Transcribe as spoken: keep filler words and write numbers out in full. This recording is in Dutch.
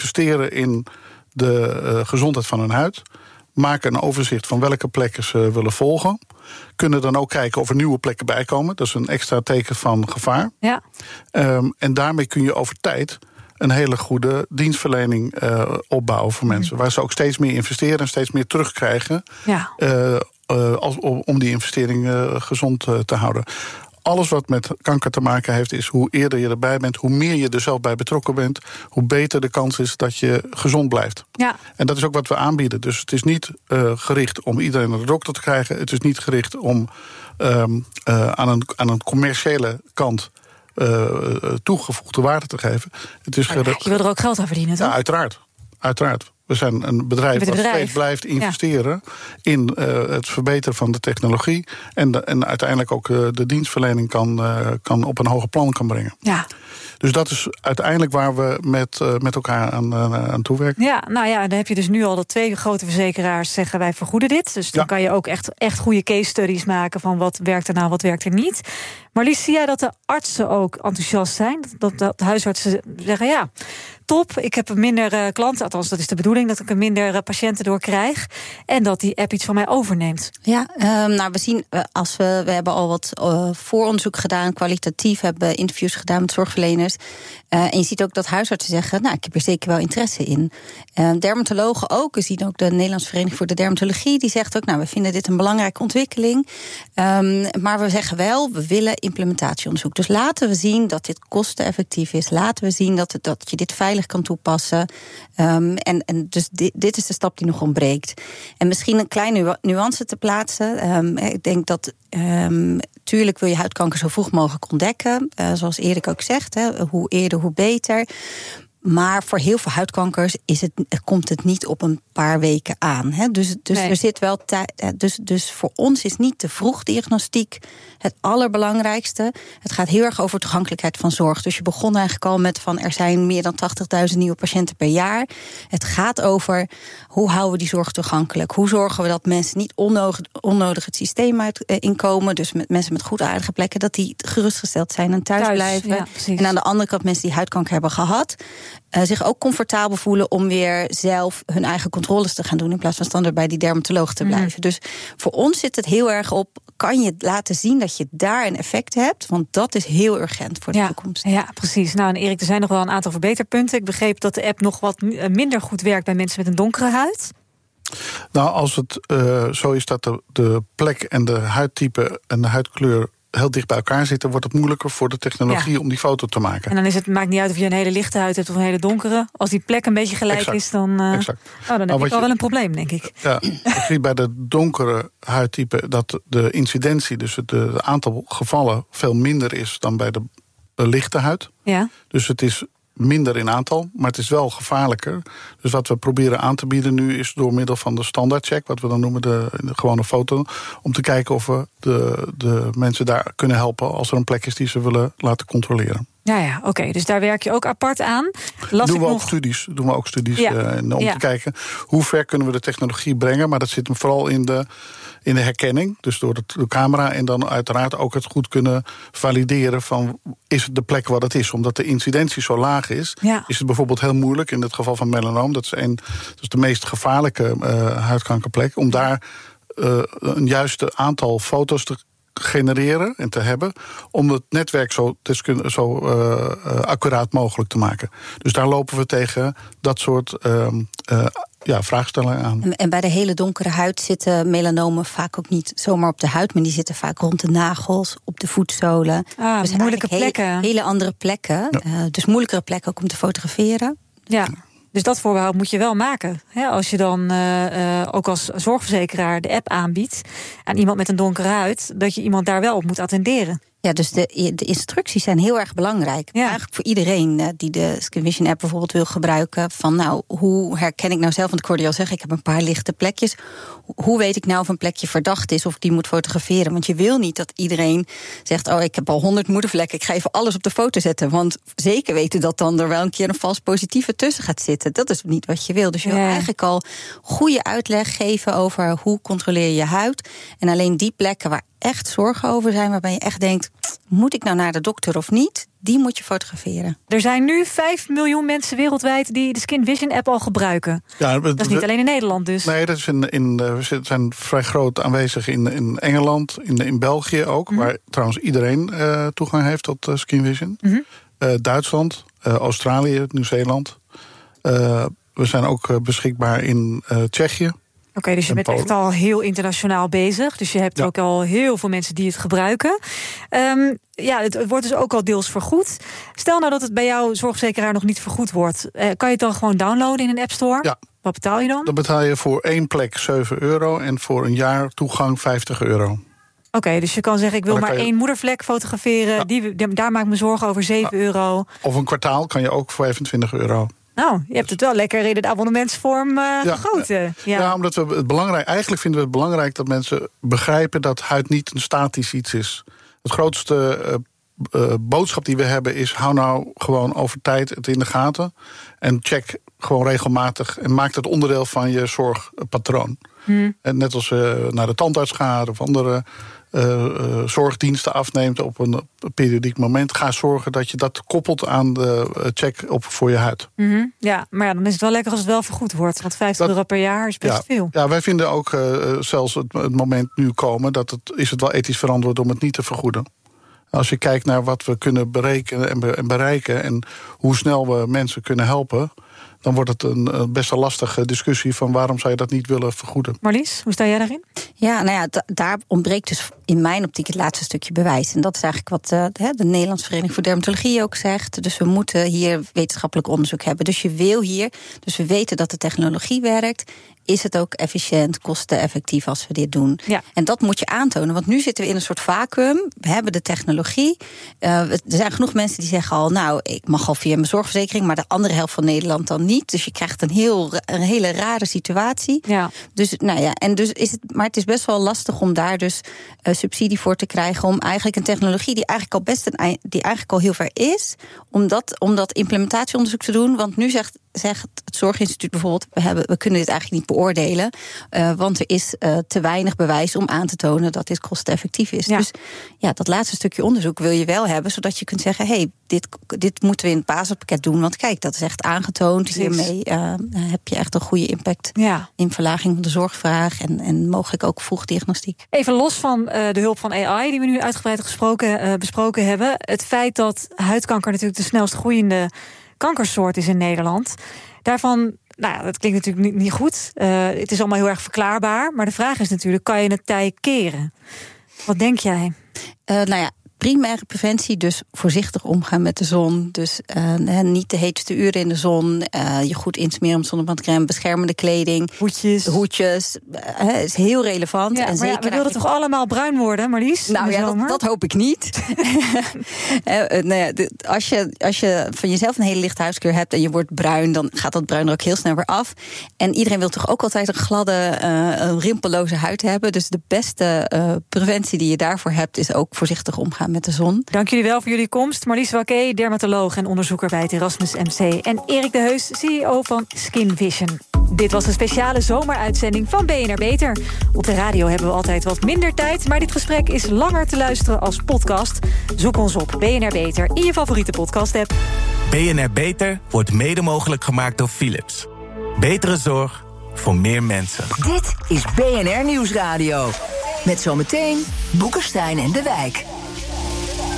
investeren in de uh, gezondheid van hun huid. Maken een overzicht van welke plekken ze willen volgen. Kunnen dan ook kijken of er nieuwe plekken bijkomen. Dat is een extra teken van gevaar. Ja. Um, en daarmee kun je over tijd een hele goede dienstverlening uh, opbouwen voor mensen. Mm. Waar ze ook steeds meer investeren en steeds meer terugkrijgen. Ja. Uh, uh, als, om die investering uh, gezond uh, te houden. Alles wat met kanker te maken heeft, is hoe eerder je erbij bent, hoe meer je er zelf bij betrokken bent, hoe beter de kans is dat je gezond blijft. Ja. En dat is ook wat we aanbieden. Dus het is niet uh, gericht om iedereen naar de dokter te krijgen. Het is niet gericht om um, uh, aan, een, aan een commerciële kant uh, toegevoegde waarde te geven. Het is gericht, je wil er ook geld aan verdienen, toch? Ja, uiteraard. Uiteraard. We zijn een bedrijf dat bedrijf. steeds blijft investeren ja. in uh, het verbeteren van de technologie. En, de, en uiteindelijk ook uh, de dienstverlening kan, uh, kan op een hoger plan kan brengen. Ja. Dus dat is uiteindelijk waar we met, uh, met elkaar aan, uh, aan toewerken. Ja, nou ja, dan heb je dus nu al dat twee grote verzekeraars zeggen wij vergoeden dit. Dus dan ja. kan je ook echt, echt goede case studies maken van wat werkt er nou, wat werkt er niet. Marlies, zie jij dat de artsen ook enthousiast zijn? Dat, dat huisartsen zeggen ja, top, ik heb minder uh, klanten, althans dat is de bedoeling, dat ik er minder uh, patiënten door krijg. En dat die app iets van mij overneemt. Ja, um, nou we zien, als we, we hebben al wat uh, vooronderzoek gedaan, kwalitatief, hebben interviews gedaan met zorgverleners. Uh, en je ziet ook dat huisartsen zeggen, nou, ik heb er zeker wel interesse in. Uh, dermatologen ook, we zien ook de Nederlandse Vereniging voor de Dermatologie, die zegt ook, nou, we vinden dit een belangrijke ontwikkeling. Um, maar we zeggen wel, we willen implementatieonderzoek. Dus laten we zien dat dit kosteneffectief is. Laten we zien dat, het, dat je dit veilig kan toepassen. Um, en, en dus dit, dit is de stap die nog ontbreekt. En misschien een kleine nuance te plaatsen. Um, ik denk dat Um, tuurlijk wil je huidkanker zo vroeg mogelijk ontdekken. Uh, zoals Erik ook zegt, hè, hoe eerder hoe beter. Maar voor heel veel huidkankers is het, komt het niet op een paar weken aan. Hè? Dus, dus nee. er zit wel tijd. Dus, dus voor ons is niet de vroegdiagnostiek het allerbelangrijkste. Het gaat heel erg over toegankelijkheid van zorg. Dus je begon eigenlijk al met van er zijn meer dan tachtigduizend nieuwe patiënten per jaar. Het gaat over hoe houden we die zorg toegankelijk? Hoe zorgen we dat mensen niet onnodig, onnodig het systeem uit uh, inkomen? Dus met mensen met goedaardige plekken, dat die gerustgesteld zijn en thuis, thuis blijven. Ja, en aan de andere kant mensen die huidkanker hebben gehad, Uh, zich ook comfortabel voelen om weer zelf hun eigen controles te gaan doen in plaats van standaard bij die dermatoloog te blijven. Mm. Dus voor ons zit het heel erg op, kan je laten zien dat je daar een effect hebt? Want dat is heel urgent voor de ja, toekomst. Ja, precies. Nou, en Erik, er zijn nog wel een aantal verbeterpunten. Ik begreep dat de app nog wat minder goed werkt bij mensen met een donkere huid. Nou, als het uh, zo is dat de, de plek en de huidtype en de huidkleur heel dicht bij elkaar zitten, wordt het moeilijker voor de technologie ja. om die foto te maken. En dan is het, maakt niet uit of je een hele lichte huid hebt of een hele donkere. Als die plek een beetje gelijk exact. is, dan, uh, exact. Oh, dan heb nou, ik al je, wel een probleem, denk ik. Ja, je ziet bij de donkere huidtype dat de incidentie, dus het de aantal gevallen, veel minder is dan bij de, de lichte huid. Ja. Dus het is minder in aantal, maar het is wel gevaarlijker. Dus wat we proberen aan te bieden nu is door middel van de standaardcheck, wat we dan noemen de, de gewone foto, om te kijken of we de, de mensen daar kunnen helpen als er een plek is die ze willen laten controleren. Ja, ja, oké. Okay. Dus daar werk je ook apart aan. Las doen, we ik ook nog... studies, doen we ook studies ja. uh, om ja. te kijken hoe ver kunnen we de technologie brengen. Maar dat zit hem vooral in de, in de herkenning, dus door de, de camera. En dan uiteraard ook het goed kunnen valideren van, is het de plek wat het is? Omdat de incidentie zo laag is, ja. is het bijvoorbeeld heel moeilijk in het geval van melanoom. Dat is, een, dat is de meest gevaarlijke uh, huidkankerplek. Om daar uh, een juiste aantal foto's te genereren en te hebben, om het netwerk zo, zo uh, uh, accuraat mogelijk te maken. Dus daar lopen we tegen dat soort uh, uh, ja, vraagstellingen aan. En, en bij de hele donkere huid zitten melanomen vaak ook niet zomaar op de huid, maar die zitten vaak rond de nagels, op de voetzolen. Ah, dus moeilijke plekken. Hele, hele andere plekken. Ja. Uh, dus moeilijkere plekken ook om te fotograferen. Ja. Dus dat voorbehoud moet je wel maken. Hè? Als je dan uh, uh, ook als zorgverzekeraar de app aanbiedt aan iemand met een donkere huid, dat je iemand daar wel op moet attenderen. Ja, dus de, de instructies zijn heel erg belangrijk. Ja. Eigenlijk voor iedereen uh, die de Skin Vision app bijvoorbeeld wil gebruiken. Van nou, hoe herken ik nou zelf, want ik hoorde je al zeggen, ik heb een paar lichte plekjes. Hoe weet ik nou of een plekje verdacht is of ik die moet fotograferen? Want je wil niet dat iedereen zegt, oh, ik heb al honderd moedervlekken, ik ga even alles op de foto zetten. Want zeker weten dat dan er wel een keer een vals positieve tussen gaat zitten. Dat is niet wat je wil. Dus je wil ja. eigenlijk al goede uitleg geven over hoe controleer je je huid. En alleen die plekken waar echt zorgen over zijn, waarbij je echt denkt, moet ik nou naar de dokter of niet? Die moet je fotograferen. Er zijn nu vijf miljoen mensen wereldwijd die de Skin Vision app al gebruiken. Ja, dat is niet alleen in Nederland dus. Nee, dat is in, in, we zijn vrij groot aanwezig in, in Engeland, in, in België ook. Mm-hmm. Waar trouwens iedereen uh, toegang heeft tot uh, Skin Vision. Mm-hmm. Uh, Duitsland, uh, Australië, Nieuw-Zeeland. Uh, we zijn ook uh, beschikbaar in uh, Tsjechië. Oké, okay, dus je bent echt al heel internationaal bezig. Dus je hebt ja. ook al heel veel mensen die het gebruiken. Um, ja, het, het wordt dus ook al deels vergoed. Stel nou dat het bij jouw zorgverzekeraar nog niet vergoed wordt. Uh, kan je het dan gewoon downloaden in een App Store? Ja. Wat betaal je dan? Dan betaal je voor één plek zeven euro en voor een jaar toegang vijftig euro. Oké, okay, dus je kan zeggen, ik wil maar je... één moedervlek fotograferen. Ja. Die, daar maak ik me zorgen over zeven ja. euro. Of een kwartaal kan je ook voor vijfentwintig euro. Nou, je hebt het wel lekker in de abonnementsvorm uh, ja, gegoten. Ja. ja, omdat we het belangrijk, eigenlijk vinden we het belangrijk dat mensen begrijpen dat huid niet een statisch iets is. Het grootste uh, uh, boodschap die we hebben is: hou nou gewoon over tijd het in de gaten. En check gewoon regelmatig en maak het onderdeel van je zorgpatroon. Hmm. En net als je uh, naar de tandarts gaat of andere Uh, uh, zorgdiensten afneemt op een, op een periodiek moment, ga zorgen dat je dat koppelt aan de uh, check op voor je huid. Mm-hmm. Ja, maar ja, dan is het wel lekker als het wel vergoed wordt. Want vijftig euro per jaar is best ja, veel. Ja, wij vinden ook uh, zelfs het, het moment nu komen dat het is het wel ethisch verantwoord om het niet te vergoeden. Als je kijkt naar wat we kunnen berekenen en, be, en bereiken en hoe snel we mensen kunnen helpen, dan wordt het een, een best wel lastige discussie van waarom zou je dat niet willen vergoeden. Marlies, hoe sta jij daarin? Ja, nou ja, d- daar ontbreekt dus in mijn optiek het laatste stukje bewijs. En dat is eigenlijk wat uh, de, de Nederlandse Vereniging voor Dermatologie ook zegt. Dus we moeten hier wetenschappelijk onderzoek hebben. Dus je wil hier, dus we weten dat de technologie werkt. Is het ook efficiënt, kosteneffectief als we dit doen? Ja. En dat moet je aantonen, want nu zitten we in een soort vacuüm. We hebben de technologie. Uh, er zijn genoeg mensen die zeggen al, nou, ik mag al via mijn zorgverzekering, maar de andere helft van Nederland dan niet. Dus je krijgt een, heel, een hele rare situatie. Ja. Dus, nou ja, en dus is het, maar het is best wel lastig om daar dus uh, subsidie voor te krijgen, om eigenlijk een technologie die eigenlijk al best een, die eigenlijk al heel ver is, om dat, om dat implementatieonderzoek te doen. Want nu zegt zegt het Zorginstituut bijvoorbeeld, we, hebben, we kunnen dit eigenlijk niet beoordelen, uh, want er is uh, te weinig bewijs om aan te tonen dat dit kosteneffectief is. Ja. Dus ja, dat laatste stukje onderzoek wil je wel hebben, zodat je kunt zeggen, hé, hey, dit, dit moeten we in het basispakket doen, want kijk, dat is echt aangetoond. Precies. Hiermee uh, heb je echt een goede impact ja. in verlaging van de zorgvraag en, en mogelijk ook vroegdiagnostiek. Even los van uh, de hulp van A I, die we nu uitgebreid gesproken, uh, besproken hebben, het feit dat huidkanker natuurlijk de snelst groeiende kankersoort is in Nederland. Daarvan, nou ja, dat klinkt natuurlijk niet, niet goed. Uh, het is allemaal heel erg verklaarbaar. Maar de vraag is natuurlijk, kan je het tij keren? Wat denk jij? Uh, nou ja, primaire preventie, dus voorzichtig omgaan met de zon. Dus uh, niet de heetste uren in de zon. Uh, je goed insmeren met zonnebrandcrème, beschermende kleding. Hoedjes. Hoedjes. Uh, is heel relevant. Ja, en zeker ja, we wilden toch allemaal bruin worden, Marlies? Nou ja, dat, dat hoop ik niet. uh, nou ja, de, als, je, als je van jezelf een hele lichte huidskleur hebt en je wordt bruin, dan gaat dat bruin er ook heel snel weer af. En iedereen wil toch ook altijd een gladde, uh, een rimpelloze huid hebben. Dus de beste uh, preventie die je daarvoor hebt, is ook voorzichtig omgaan met de zon. Dank jullie wel voor jullie komst. Marlies Wacquet, dermatoloog en onderzoeker bij het Erasmus M C. En Erik de Heus, C E O van Skin Vision. Dit was een speciale zomeruitzending van B N R Beter. Op de radio hebben we altijd wat minder tijd, maar dit gesprek is langer te luisteren als podcast. Zoek ons op B N R Beter in je favoriete podcast-app. B N R Beter wordt mede mogelijk gemaakt door Philips. Betere zorg voor meer mensen. Dit is B N R Nieuwsradio. Met zometeen Boekenstein en de Wijk.